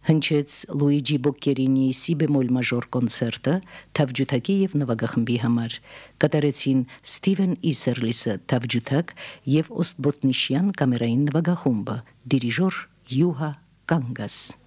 Հնչեց Լուիջի Բոկկերինի սի բեմոլ մաժոր կոնցերտը թավջութակի եւ նվագախմբի համար։ Կատարեցին Ստիվեն Իսերլիսը թավջութակ եւ Օստբոտնիշյան կամերային նվագախումբը, դիրիժոր Յուհա Կանգաս։